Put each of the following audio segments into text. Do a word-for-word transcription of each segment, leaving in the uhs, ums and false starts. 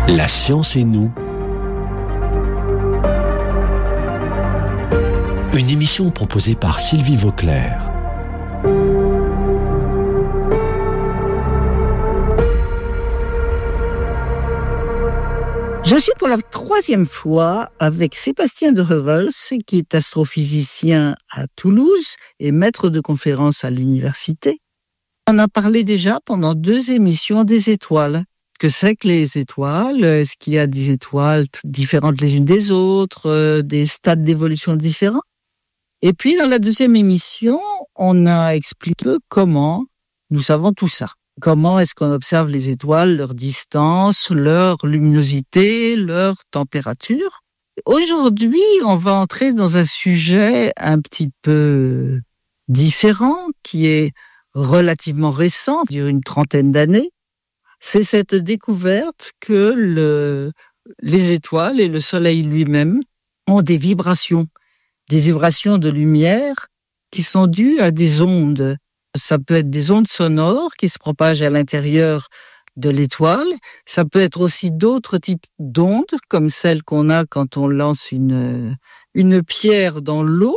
La science et nous. Une émission proposée par Sylvie Vauclair. Je suis pour la troisième fois avec Sébastien de Revels, qui est astrophysicien à Toulouse et maître de conférences à l'université. On a parlé déjà pendant deux émissions des étoiles. Que c'est que les étoiles? Est-ce qu'il y a des étoiles différentes les unes des autres, euh, des stades d'évolution différents? Et puis, dans la deuxième émission, on a expliqué comment nous savons tout ça. Comment est-ce qu'on observe les étoiles, leur distance, leur luminosité, leur température. Aujourd'hui, on va entrer dans un sujet un petit peu différent, qui est relativement récent, il y a une trentaine d'années. C'est cette découverte que le, les étoiles et le Soleil lui-même ont des vibrations, des vibrations de lumière qui sont dues à des ondes. Ça peut être des ondes sonores qui se propagent à l'intérieur de l'étoile. Ça peut être aussi d'autres types d'ondes, comme celles qu'on a quand on lance une, une pierre dans l'eau.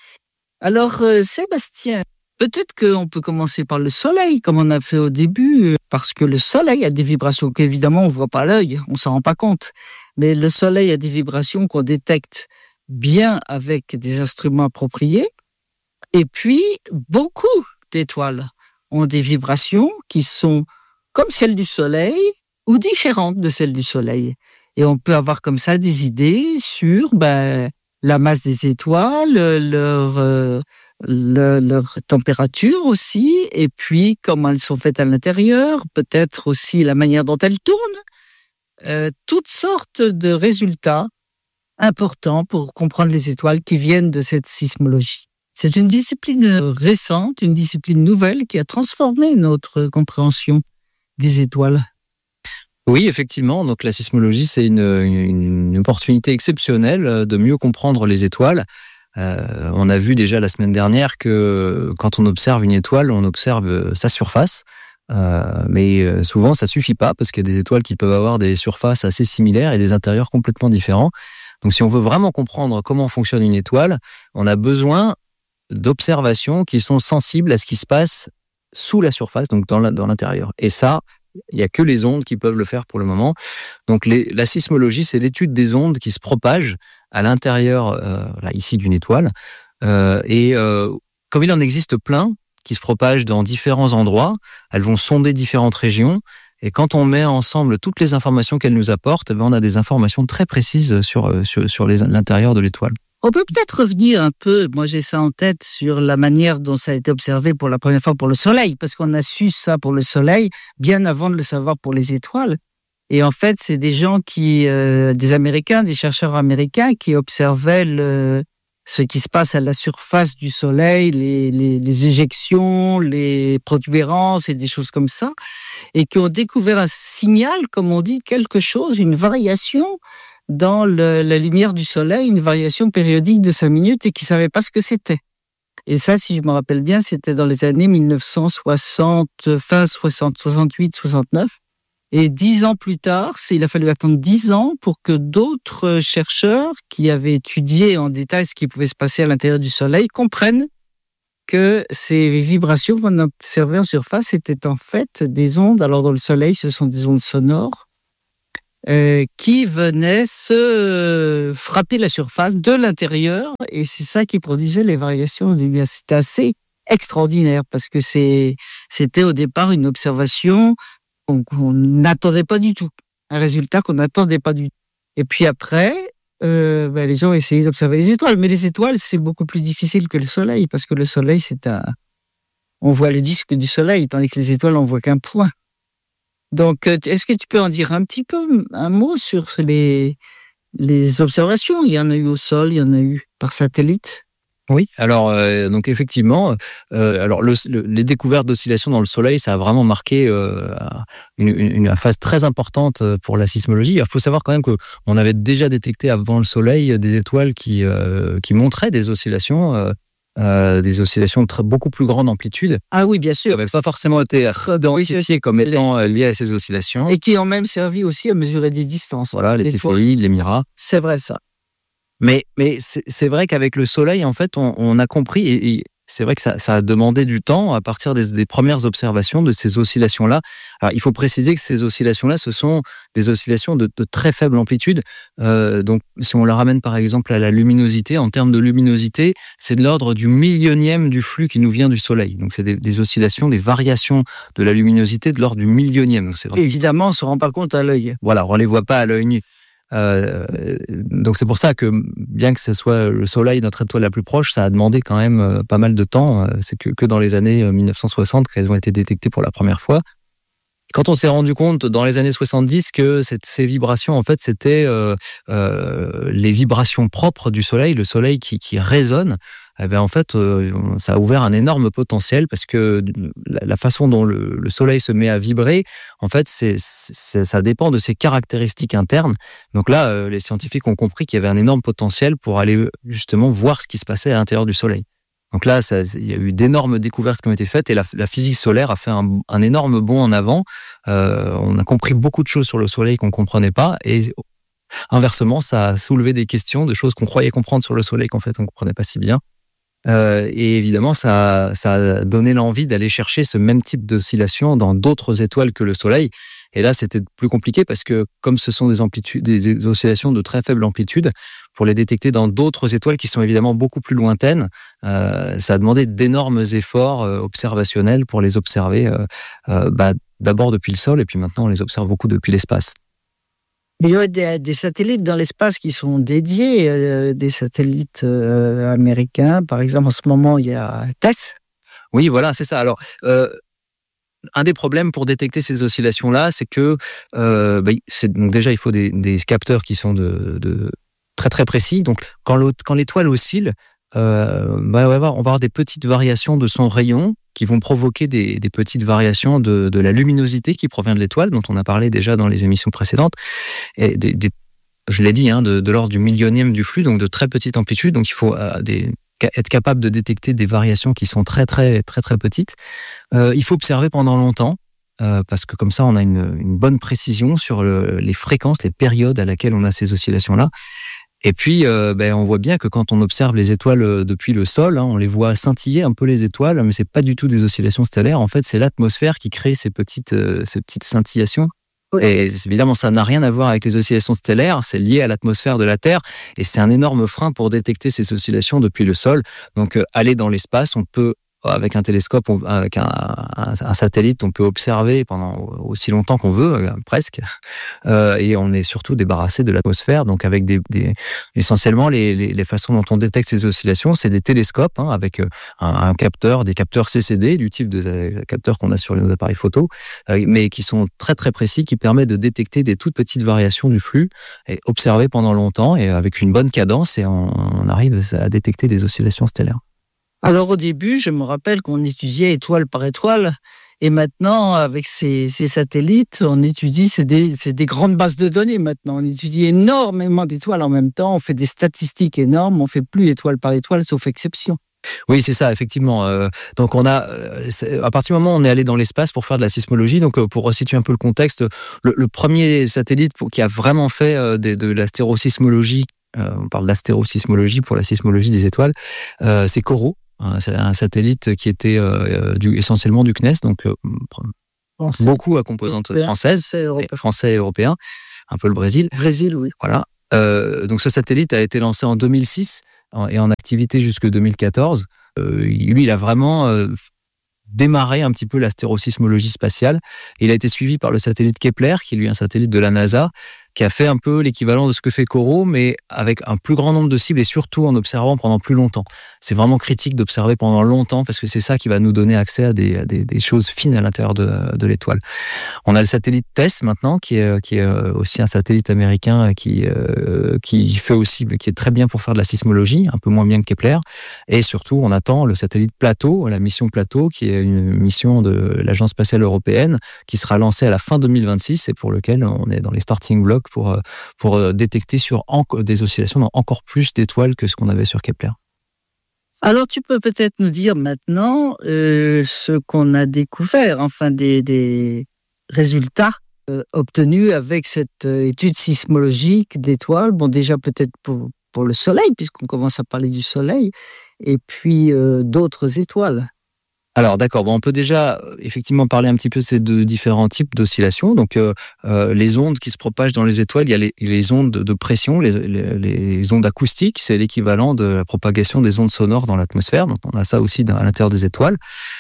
Alors, euh, Sébastien, peut-être qu'on peut commencer par le Soleil, comme on a fait au début, parce que le Soleil a des vibrations qu'évidemment on voit pas à l'œil, on s'en rend pas compte. Mais le Soleil a des vibrations qu'on détecte bien avec des instruments appropriés. Et puis, beaucoup d'étoiles ont des vibrations qui sont comme celles du Soleil ou différentes de celles du Soleil. Et on peut avoir comme ça des idées sur ben, la masse des étoiles, leur... Euh, Le, leur température aussi, et puis comment elles sont faites à l'intérieur, peut-être aussi la manière dont elles tournent. Euh, toutes sortes de résultats importants pour comprendre les étoiles qui viennent de cette sismologie. C'est une discipline récente, une discipline nouvelle qui a transformé notre compréhension des étoiles. Oui, effectivement. Donc la sismologie, c'est une, une, une opportunité exceptionnelle de mieux comprendre les étoiles. Euh, on a vu déjà la semaine dernière que quand on observe une étoile, on observe sa surface, euh, mais souvent ça suffit pas parce qu'il y a des étoiles qui peuvent avoir des surfaces assez similaires et des intérieurs complètement différents. Donc si on veut vraiment comprendre comment fonctionne une étoile, on a besoin d'observations qui sont sensibles à ce qui se passe sous la surface, donc dans, la, dans l'intérieur. Et ça, il y a que les ondes qui peuvent le faire pour le moment. Donc les, la sismologie, c'est l'étude des ondes qui se propagent à l'intérieur, euh, là, ici, d'une étoile. Euh, et euh, comme il en existe plein qui se propagent dans différents endroits, elles vont sonder différentes régions. Et quand on met ensemble toutes les informations qu'elles nous apportent, ben, on a des informations très précises sur, sur, sur les, l'intérieur de l'étoile. On peut peut-être revenir un peu, moi j'ai ça en tête, sur la manière dont ça a été observé pour la première fois pour le Soleil, parce qu'on a su ça pour le Soleil bien avant de le savoir pour les étoiles. Et en fait, c'est des gens qui, euh, des Américains, des chercheurs américains qui observaient le, ce qui se passe à la surface du Soleil, les, les, les éjections, les protubérances et des choses comme ça, et qui ont découvert un signal, comme on dit, quelque chose, une variation dans le, la lumière du Soleil, une variation périodique de cinq minutes, et qui ne savaient pas ce que c'était. Et ça, si je me rappelle bien, c'était dans les années dix-neuf cent soixante, fin soixante, soixante-huit, soixante-neuf. Et dix ans plus tard, c'est, il a fallu attendre dix ans pour que d'autres chercheurs qui avaient étudié en détail ce qui pouvait se passer à l'intérieur du Soleil comprennent que ces vibrations qu'on observait en surface étaient en fait des ondes. Alors dans le Soleil, ce sont des ondes sonores euh, qui venaient se frapper la surface de l'intérieur, et c'est ça qui produisait les variations de lumière. C'était assez extraordinaire parce que c'est, c'était au départ une observation qu'on n'attendait pas du tout, un résultat qu'on n'attendait pas du tout. Et puis après, euh, ben les gens ont essayé d'observer les étoiles, mais les étoiles, c'est beaucoup plus difficile que le Soleil, parce que le Soleil, c'est un... on voit le disque du Soleil, tandis que les étoiles, on voit qu'un point. Donc, est-ce que tu peux en dire un petit peu, un mot sur les, les observations? Il y en a eu au sol, il y en a eu par satellite. Oui, alors euh, donc effectivement, euh, alors le, le, les découvertes d'oscillations dans le Soleil, ça a vraiment marqué euh, une, une, une phase très importante pour la sismologie. Il faut savoir quand même que on avait déjà détecté avant le Soleil des étoiles qui euh, qui montraient des oscillations. Euh, euh, des oscillations de très, beaucoup plus grande amplitude. Ah oui, bien Qui sûr. n'avaient pas forcément été identifiées comme étant euh, liées à ces oscillations. Et qui ont même servi aussi à mesurer des distances. Voilà, les Téphéides, les Miras. C'est vrai ça. Mais, mais c'est, c'est vrai qu'avec le Soleil, en fait, on, on a compris, et, et c'est vrai que ça, ça a demandé du temps à partir des, des premières observations de ces oscillations-là. Alors, il faut préciser que ces oscillations-là, ce sont des oscillations de, de très faible amplitude. Euh, donc, si on la ramène par exemple à la luminosité, en termes de luminosité, c'est de l'ordre du millionième du flux qui nous vient du Soleil. Donc, c'est des, des oscillations, des variations de la luminosité de l'ordre du millionième. Donc, c'est vraiment... Évidemment, on ne se rend pas compte à l'œil. Voilà, on ne les voit pas à l'œil nu. Euh, donc c'est pour ça que bien que ce soit le Soleil notre étoile la plus proche, ça a demandé quand même euh, pas mal de temps. C'est que, que dans les années mille neuf cent soixante qu'elles ont été détectées pour la première fois. Quand on s'est rendu compte dans les années soixante-dix que cette, ces vibrations, en fait, c'était euh, euh, les vibrations propres du Soleil, le Soleil qui, qui résonne, eh bien, en fait, euh, ça a ouvert un énorme potentiel parce que la, la façon dont le, le Soleil se met à vibrer, en fait, c'est, c'est, ça dépend de ses caractéristiques internes. Donc là, euh, les scientifiques ont compris qu'il y avait un énorme potentiel pour aller justement voir ce qui se passait à l'intérieur du Soleil. Donc là, ça, il y a eu d'énormes découvertes qui ont été faites et la, la physique solaire a fait un, un énorme bond en avant. Euh, on a compris beaucoup de choses sur le Soleil qu'on comprenait pas et inversement, ça a soulevé des questions, de choses qu'on croyait comprendre sur le Soleil qu'en fait on comprenait pas si bien. Euh, et évidemment, ça, ça a donné l'envie d'aller chercher ce même type d'oscillation dans d'autres étoiles que le Soleil. Et là, c'était plus compliqué parce que comme ce sont des amplitudes, des oscillations de très faible amplitude, pour les détecter dans d'autres étoiles qui sont évidemment beaucoup plus lointaines, euh, ça a demandé d'énormes efforts euh, observationnels pour les observer, euh, euh, bah, d'abord depuis le sol et puis maintenant on les observe beaucoup depuis l'espace. Il y a des, des satellites dans l'espace qui sont dédiés, euh, des satellites euh, américains. Par exemple, en ce moment, il y a TESS. Oui, voilà, c'est ça. Alors, euh, un des problèmes pour détecter ces oscillations-là, c'est que euh, bah, c'est, donc déjà, il faut des, des capteurs qui sont de, de très très précis. Donc, quand, quand l'étoile oscille, euh, bah, on va avoir, on va avoir des petites variations de son rayon qui vont provoquer des, des petites variations de, de la luminosité qui provient de l'étoile, dont on a parlé déjà dans les émissions précédentes. Et des, des, je l'ai dit, hein, de, de l'ordre du millionième du flux, donc de très petite amplitude. Donc, il faut euh, des, être capable de détecter des variations qui sont très très très très petites. Euh, il faut observer pendant longtemps. Euh, parce que comme ça, on a une, une bonne précision sur le, les fréquences, les périodes à laquelle on a ces oscillations-là. Et puis, euh, ben, on voit bien que quand on observe les étoiles depuis le sol, hein, on les voit scintiller un peu les étoiles, mais c'est pas du tout des oscillations stellaires. En fait, c'est l'atmosphère qui crée ces petites, euh, ces petites scintillations. Oui. Et évidemment, ça n'a rien à voir avec les oscillations stellaires, c'est lié à l'atmosphère de la Terre, et c'est un énorme frein pour détecter ces oscillations depuis le sol. Donc, euh, aller dans l'espace, on peut avec un télescope, on, avec un, un, un satellite, on peut observer pendant aussi longtemps qu'on veut, euh, presque. Euh, et on est surtout débarrassé de l'atmosphère. Donc, avec des, des essentiellement les, les, les façons dont on détecte ces oscillations, c'est des télescopes hein, avec un, un capteur, des capteurs C C D du type de capteurs qu'on a sur nos appareils photo, euh, mais qui sont très très précis, qui permettent de détecter des toutes petites variations du flux et observer pendant longtemps et avec une bonne cadence, et on, on arrive à détecter des oscillations stellaires. Alors au début, je me rappelle qu'on étudiait étoile par étoile, et maintenant, avec ces, ces satellites, on étudie, c'est des, c'est des grandes bases de données maintenant, on étudie énormément d'étoiles en même temps, on fait des statistiques énormes, on fait plus étoile par étoile, sauf exception. Oui, c'est ça, effectivement. Euh, donc, on a, à partir du moment où on est allé dans l'espace pour faire de la sismologie, donc pour resituer un peu le contexte, le, le premier satellite pour, qui a vraiment fait euh, de, de l'astérosismologie, euh, on parle d'astérosismologie pour la sismologie des étoiles, euh, c'est COROT. C'est un satellite qui était euh, du, essentiellement du C N E S, donc euh, français, beaucoup à composante européen, française, français, français et européen, un peu le Brésil. Brésil, oui. Voilà. Euh, donc ce satellite a été lancé en deux mille six en, et en activité jusque deux mille quatorze. Euh, lui, il a vraiment euh, démarré un petit peu l'astérosismologie spatiale. Il a été suivi par le satellite Kepler, qui est lui un satellite de la NASA, qui a fait un peu l'équivalent de ce que fait COROT, mais avec un plus grand nombre de cibles et surtout en observant pendant plus longtemps. C'est vraiment critique d'observer pendant longtemps parce que c'est ça qui va nous donner accès à des, à des, des choses fines à l'intérieur de, de l'étoile. On a le satellite TESS maintenant, qui est, qui est aussi un satellite américain qui, euh, qui fait aussi, qui est très bien pour faire de la sismologie, un peu moins bien que Kepler. Et surtout, on attend le satellite Plato, la mission Plato, qui est une mission de l'Agence spatiale européenne, qui sera lancée à la fin deux mille vingt-six et pour lequel on est dans les starting blocks pour, pour détecter sur en, des oscillations dans encore plus d'étoiles que ce qu'on avait sur Kepler. Alors, tu peux peut-être nous dire maintenant euh, ce qu'on a découvert, enfin des, des résultats euh, obtenus avec cette euh, étude sismologique d'étoiles. Bon, déjà peut-être pour, pour le Soleil, puisqu'on commence à parler du Soleil, et puis euh, d'autres étoiles. Alors d'accord, bon, on peut déjà euh, effectivement parler un petit peu de ces deux différents types d'oscillations. Donc euh, euh, les ondes qui se propagent dans les étoiles, il y a les, les ondes de pression, les, les, les ondes acoustiques, c'est l'équivalent de la propagation des ondes sonores dans l'atmosphère. Donc on a ça aussi dans, à l'intérieur des étoiles.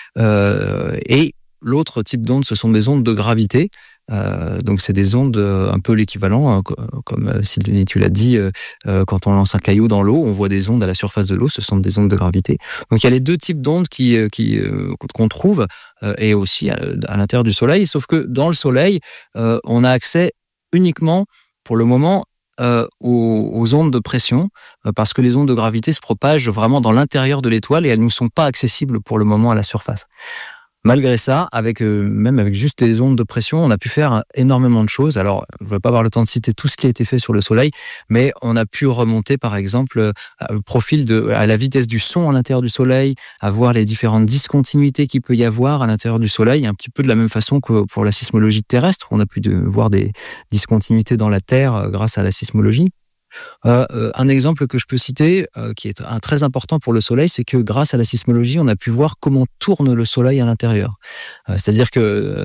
Euh, et l'autre type d'ondes, ce sont des ondes de gravité. Euh, donc c'est des ondes euh, un peu l'équivalent, hein, comme euh, Sylvie, tu l'as dit, euh, euh, quand on lance un caillou dans l'eau, on voit des ondes à la surface de l'eau, ce sont des ondes de gravité. Donc il y a les deux types d'ondes qui, qui, euh, qu'on trouve euh, et aussi à, à l'intérieur du Soleil, sauf que dans le Soleil, euh, on a accès uniquement, pour le moment, euh, aux, aux ondes de pression, euh, parce que les ondes de gravité se propagent vraiment dans l'intérieur de l'étoile et elles ne sont pas accessibles pour le moment à la surface. Malgré ça, avec euh, même avec juste les ondes de pression, on a pu faire énormément de choses. Alors, je ne vais pas avoir le temps de citer tout ce qui a été fait sur le Soleil, mais on a pu remonter, par exemple, le profil de, à la vitesse du son à l'intérieur du Soleil, à voir les différentes discontinuités qu'il peut y avoir à l'intérieur du Soleil, un petit peu de la même façon que pour la sismologie terrestre. On a pu de, voir des discontinuités dans la Terre euh, grâce à la sismologie. Euh, euh, un exemple que je peux citer, euh, qui est un, très important pour le Soleil, c'est que grâce à la sismologie, on a pu voir comment tourne le Soleil à l'intérieur. Euh, c'est-à-dire que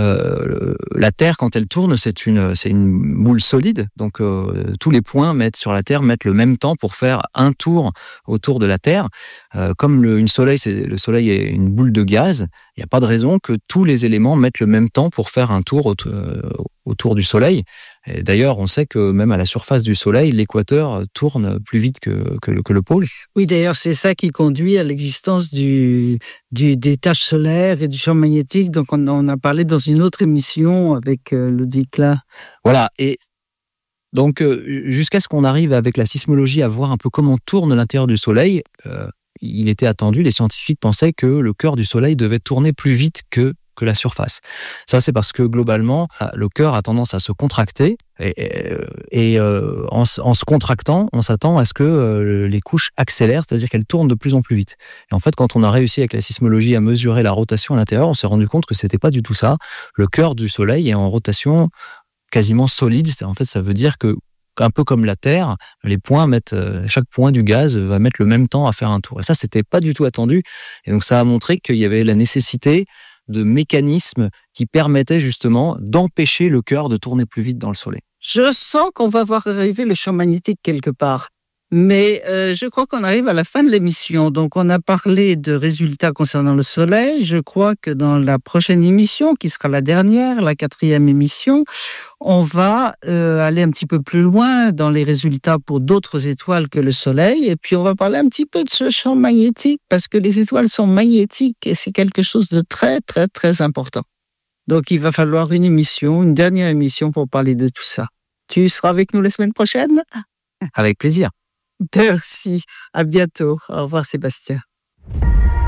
euh, la Terre, quand elle tourne, c'est une, c'est une boule solide. Donc euh, tous les points mettent sur la Terre mettent le même temps pour faire un tour autour de la Terre. Euh, comme le, une soleil, c'est, le Soleil est une boule de gaz, il n'y a pas de raison que tous les éléments mettent le même temps pour faire un tour autour, euh, autour du Soleil. Et d'ailleurs, on sait que même à la surface du Soleil, l'équateur tourne plus vite que, que, le, que le pôle. Oui, d'ailleurs, c'est ça qui conduit à l'existence du, du, des taches solaires et du champ magnétique. Donc, on, on a parlé dans une autre émission avec euh, Ludwig Klein. Voilà, et donc, euh, jusqu'à ce qu'on arrive avec la sismologie à voir un peu comment tourne l'intérieur du Soleil, euh, il était attendu, les scientifiques pensaient que le cœur du Soleil devait tourner plus vite que que la surface. Ça, c'est parce que globalement, le cœur a tendance à se contracter et, et, et euh, en, en se contractant, on s'attend à ce que euh, les couches accélèrent, c'est-à-dire qu'elles tournent de plus en plus vite. Et en fait, quand on a réussi avec la sismologie à mesurer la rotation à l'intérieur, on s'est rendu compte que c'était pas du tout ça. Le cœur du Soleil est en rotation quasiment solide. En fait, ça veut dire que un peu comme la Terre, les points mettent, chaque point du gaz va mettre le même temps à faire un tour. Et ça, c'était pas du tout attendu. Et donc, ça a montré qu'il y avait la nécessité de mécanismes qui permettaient justement d'empêcher le cœur de tourner plus vite dans le Soleil. Je sens qu'on va voir arriver le champ magnétique quelque part. Mais euh, je crois qu'on arrive à la fin de l'émission. Donc, on a parlé de résultats concernant le Soleil. Je crois que dans la prochaine émission, qui sera la dernière, la quatrième émission, on va euh, aller un petit peu plus loin dans les résultats pour d'autres étoiles que le Soleil. Et puis, on va parler un petit peu de ce champ magnétique, parce que les étoiles sont magnétiques et c'est quelque chose de très, très, très important. Donc, il va falloir une émission, une dernière émission pour parler de tout ça. Tu seras avec nous la semaine prochaine ? Avec plaisir. Merci. À bientôt. Au revoir, Sébastien.